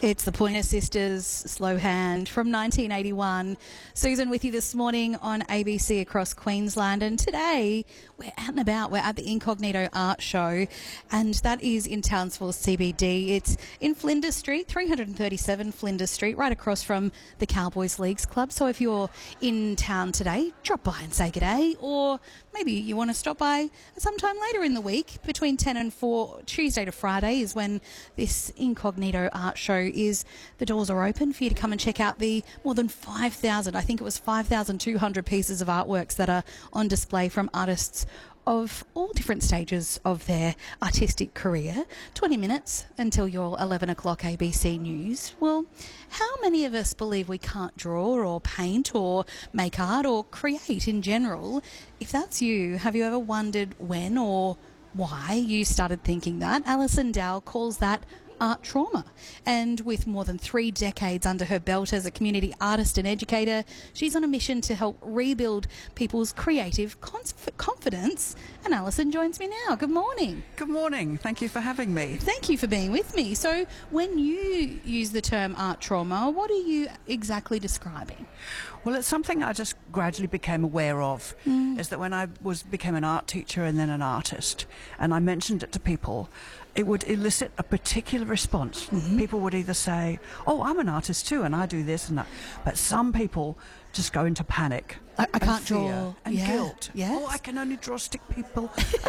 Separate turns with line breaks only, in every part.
It's the Pointer Sisters, Slow Hand from 1981. Susan with you this morning on ABC across Queensland, and today we're out and about. We're at the Incognito Art Show, and that is in Townsville CBD. It's in Flinders Street, 337 Flinders Street, right across from the Cowboys Leagues Club. So if you're in town today, drop by and say g'day, or maybe you want to stop by sometime later in the week between 10 and 4, Tuesday to Friday is when this Incognito Art Show is. The doors are open for you to come and check out the more than 5,000, I think it was 5,200 pieces of artworks that are on display from artists of all different stages of their artistic career. 20 minutes until your 11 o'clock ABC News. Well, how many of us believe we can't draw or paint or make art or create in general? If that's you, have you ever wondered when or why you started thinking that? Alison Dow calls that art trauma. And with more than 3 decades under her belt as a community artist and educator, she's on a mission to help rebuild people's creative confidence. And Alison joins me now. Good morning.
Good morning. Thank you for having me.
Thank you for being with me. So when you use the term art trauma, what are you exactly describing?
Well, it's something I just gradually became aware of, is that when I became an art teacher and then an artist, and I mentioned it to people, it would elicit a particular response. People would either say, oh, I'm an artist too, and I do this and that. But some people just go into panic.
I can't draw.
And guilt.
Yes.
Oh, I can only draw stick people.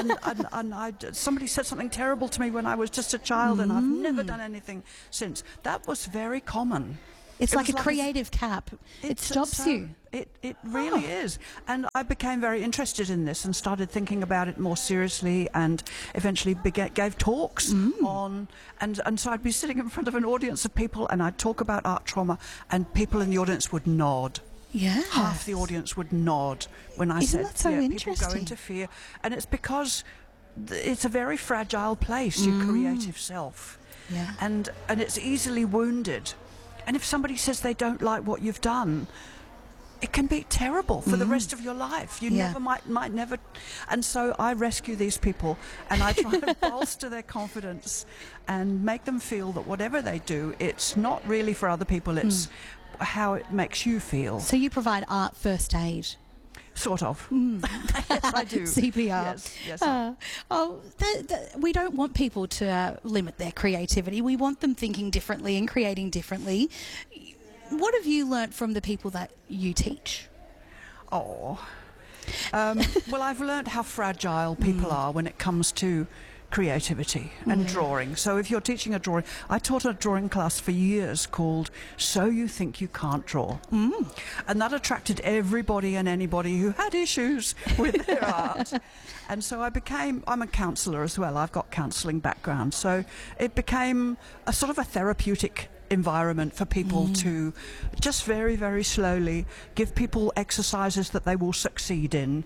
Somebody said something terrible to me when I was just a child, and I've never done anything since. That was very common.
It's like a creative cap. It stops you.
It really is. And I became very interested in this and started thinking about it more seriously, and eventually gave talks on, and so I'd be sitting in front of an audience of people and I'd talk about art trauma, and people in the audience would nod.
Yeah.
Half the audience would nod when I
Isn't
said,
that so interesting?
People go into fear. And it's because it's a very fragile place, your creative self.
Yeah.
And it's easily wounded. And if somebody says they don't like what you've done, it can be terrible for the rest of your life. You might never. And so I rescue these people, and I try to bolster their confidence and make them feel that whatever they do, it's not really for other people, it's how it makes you feel.
So you provide art first aid?
Sort of. Yes, I do.
CPR.
Yes.
We don't want people to limit their creativity. We want them thinking differently and creating differently. What have you learnt from the people that you teach?
Well, I've learnt how fragile people are when it comes to creativity and drawing. So if you're teaching a drawing, I taught a drawing class for years called So You Think You Can't Draw. And that attracted everybody and anybody who had issues with their art. And so I'm a counsellor as well. I've got counselling background. So it became a sort of a therapeutic environment for people to just very, very slowly give people exercises that they will succeed in.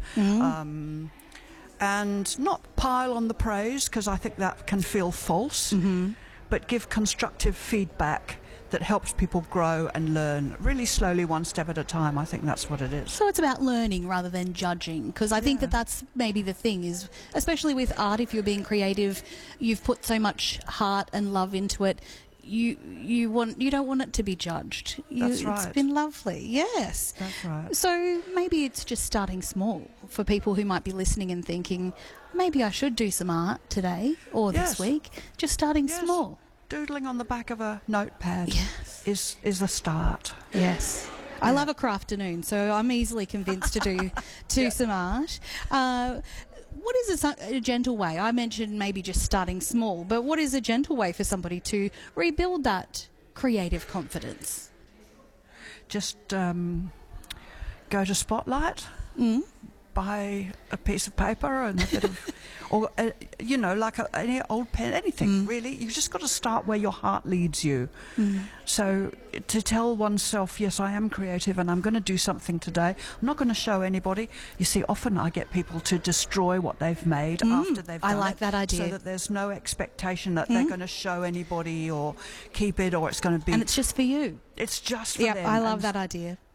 And not pile on the praise, because I think that can feel false, but give constructive feedback that helps people grow and learn really slowly, one step at a time. I think that's what it is.
So it's about learning rather than judging, because I think that's maybe the thing is, especially with art, if you're being creative, you've put so much heart and love into it. You don't want it to be judged.
That's right.
It's been lovely, yes.
That's right.
So maybe it's just starting small for people who might be listening and thinking, maybe I should do some art today or this week. Just starting small.
Doodling on the back of a notepad is a start.
Yes. I love a crafternoon, so I'm easily convinced to do some art. What is a gentle way? I mentioned maybe just starting small, but what is a gentle way for somebody to rebuild that creative confidence?
Just go to Spotlight, buy a piece of paper and a bit of, or like any old pen, anything really. You've just got to start where your heart leads you. So to tell oneself, yes, I am creative and I'm going to do something today. I'm not going to show anybody. You see, often I get people to destroy what they've made after they've done
I like that idea.
So that there's no expectation that they're going to show anybody or keep it, or it's going to be...
And it's just for you.
It's just for them.
I love that idea.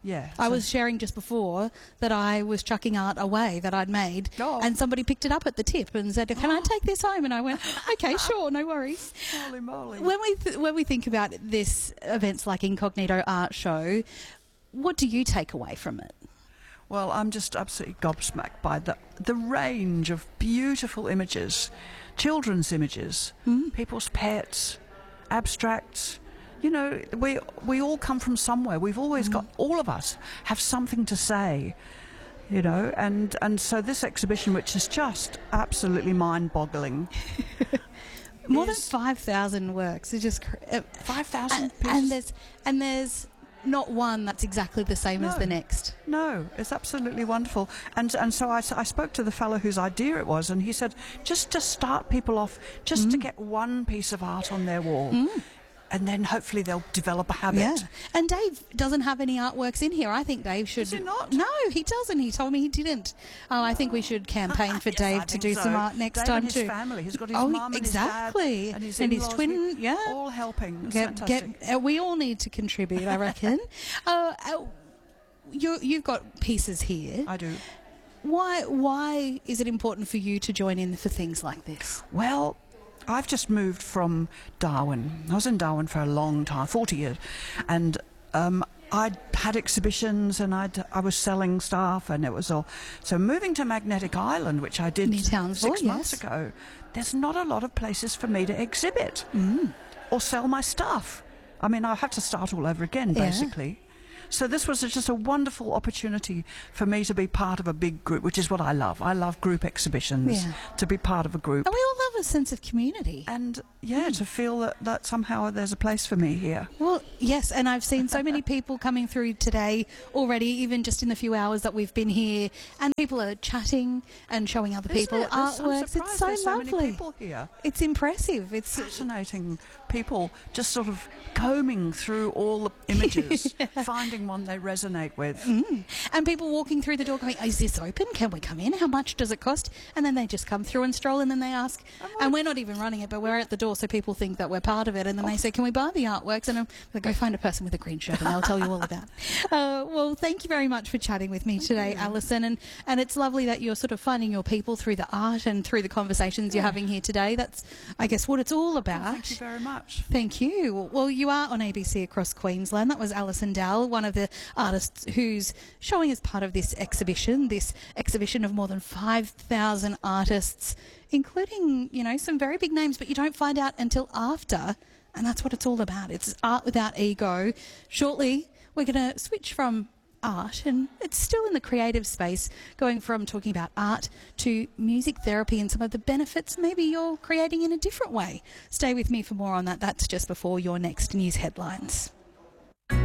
Yeah.
I
so-
was sharing just before that I was chucking art away that I'd made,
Oh.
and somebody picked it up at the tip and said, "Can I take this home?" And I went, "Okay, sure, no worries."
Holy moly.
When we think about this events like Incognito Art Show, what do you take away from it?
Well, I'm just absolutely gobsmacked by the range of beautiful images, children's images, people's pets, abstracts. You know, we all come from somewhere. We've always got, all of us have something to say, you know, and so this exhibition, which is just absolutely mind-boggling.
More than 5,000 works. It's just
5,000
and there's not one that's exactly the same as
No.
the next.
No, it's absolutely wonderful. And so I spoke to the fellow whose idea it was, and he said, just to start people off, just to get one piece of art on their wall, and then hopefully they'll develop a habit.
Yeah. And Dave doesn't have any artworks in here. I think Dave should.
Does he not?
No, he doesn't. He told me he didn't. I think we should campaign for
Yes, I
Dave to
think
do
so.
some art next
Dave
time
and his
too.
family. He's got his
Oh,
mum and
exactly.
his dad and his,
And his
in-laws.
twin, yeah.
All helping. It's fantastic.
We all need to contribute, I reckon. You've got pieces here.
I do.
Why is it important for you to join in for things like this?
Well, I've just moved from Darwin. I was in Darwin for a long time, 40 years, and I'd had exhibitions and I was selling stuff, and it was all. So moving to Magnetic Island, which I did
Near Townsville,
6 months
yes.
ago, there's not a lot of places for me to exhibit or sell my stuff. I mean, I have to start all over again,
Yeah.
basically. So this was just a wonderful opportunity for me to be part of a big group, which is what I love. I love group exhibitions,
Yeah.
to be part of a group.
And we all love a sense of community.
And yeah, to feel that somehow there's a place for me here.
Well, yes, and I've seen so many people coming through today already, even just in the few hours that we've been here, and people are chatting and showing other people
Isn't it? I'm
artworks. It's
surprised
so
there's so
lovely.
many people here.
It's impressive. It's
Fascinating people just sort of combing through all the images, finding one they resonate with.
and people walking through the door going, "Is this open? Can we come in? How much does it cost?" And then they just come through and stroll, and then they ask, and we're not even running it, but we're at the door, so people think that we're part of it, and then they say, "Can we buy the artworks?" And they go find a person with a green shirt, and they'll tell you all about it. Well, thank you very much for chatting with me today, Alison, and it's lovely that you're sort of finding your people through the art and through the conversations you're having here today. That's, I guess, what it's all about.
Thank you very much.
Thank you. Well, you are on ABC Across Queensland. That was Alison Dowell, one of the artists who's showing as part of this exhibition of more than 5,000 artists, including, you know, some very big names, but you don't find out until after, and that's what it's all about. It's art without ego. Shortly, we're going to switch from art, and it's still in the creative space, going from talking about art to music therapy and some of the benefits maybe you're creating in a different way. Stay with me for more on that. That's just before your next news headlines.